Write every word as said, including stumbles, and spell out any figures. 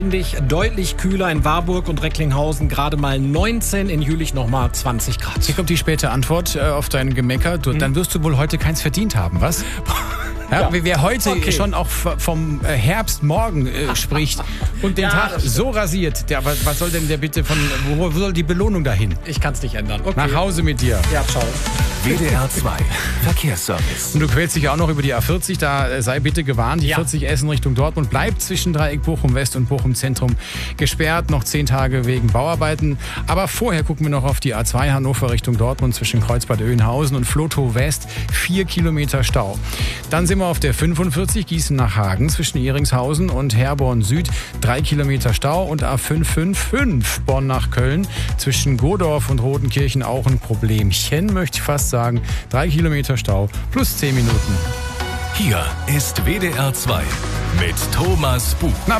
Deutlich kühler in Warburg und Recklinghausen, gerade mal neunzehn, in Jülich nochmal zwanzig Grad. Hier kommt die späte Antwort äh, auf dein Gemecker. Du, mhm. Dann wirst du wohl heute keins verdient haben, was? Ja, ja. Wer heute okay. schon auch vom Herbstmorgen äh, spricht und den ja, Tag so rasiert, der, was, was soll denn der bitte von, wo, wo soll die Belohnung dahin? Ich kann es nicht ändern. Okay. Nach Hause mit dir. Ja, ciao. W D R zwei Verkehrsservice. Und du quälst dich ja auch noch über die A vierzig, da sei bitte gewarnt, die ja. vierzig Essen Richtung Dortmund bleibt zwischen Dreieck Bochum West und Bochum Zentrum gesperrt, noch zehn Tage wegen Bauarbeiten. Aber vorher gucken wir noch auf die A zwei Hannover Richtung Dortmund zwischen Kreuzbad Oeynhausen und Flotow West, vier Kilometer Stau. Dann sind wir auf der fünfundvierzig Gießen nach Hagen zwischen Ehringshausen und Herborn Süd, drei Kilometer Stau, und A fünf fünf fünf Bonn nach Köln zwischen Godorf und Rodenkirchen auch ein Problemchen, möchte ich fast sagen. Drei Kilometer Stau plus zehn Minuten. Hier ist W D R zwei mit Thomas Buch. Na,